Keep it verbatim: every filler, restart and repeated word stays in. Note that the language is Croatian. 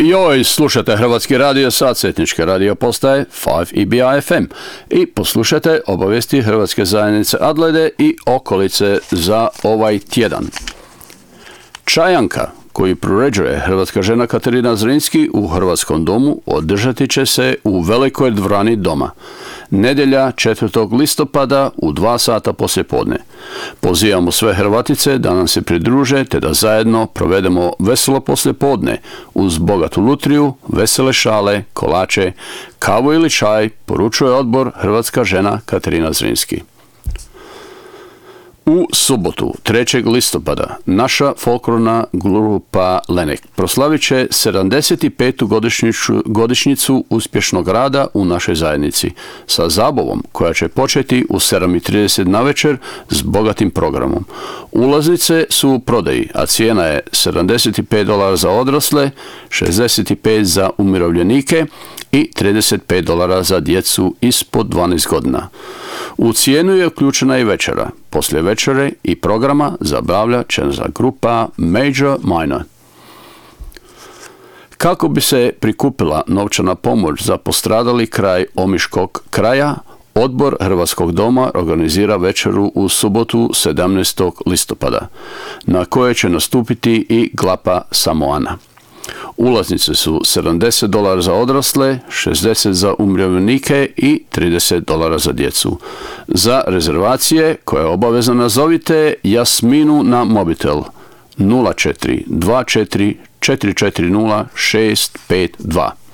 Joj, slušate Hrvatski radio sa Setničke radio postaje pet E B A F M i poslušajte obavijesti Hrvatske zajednice Adelaide i okolice za ovaj tjedan. Čajanka koju priređuje hrvatska žena Katarina Zrinski u Hrvatskom domu održati će se u velikoj dvorani doma. Nedjelja četvrtog listopada u dva sata poslijepodne. Pozivamo sve Hrvatice da nam se pridruže te da zajedno provedemo veselo poslijepodne uz bogatu lutriju, vesele šale, kolače, kavu ili čaj, poručuje odbor Hrvatska žena Katarina Zrinski. U subotu, trećeg listopada, naša folklorna grupa Lenek proslavit će sedamdeset petu godišnjicu, godišnjicu uspješnog rada u našoj zajednici sa zabavom koja će početi u sedam i trideset navečer s bogatim programom. Ulaznice su u prodaji, a cijena je sedamdeset pet dolara za odrasle, šezdeset pet za umirovljenike i trideset pet dolara za djecu ispod dvanaest godina. U cijenu je uključena i večera. Poslije večere i programa zabavlja će za grupa Major Minor. Kako bi se prikupila novčana pomoć za postradali kraj Omiškog kraja, odbor Hrvatskog doma organizira večeru u subotu sedamnaestog listopada, na kojoj će nastupiti i Glapa Samoana. Ulaznice su sedamdeset dolara za odrasle, šezdeset za umirovljenike i trideset dolara za djecu. Za rezervacije koje obavezno nazovite Jasminu na mobitel nula četiri dva četiri četiri četiri nula šest pet dva.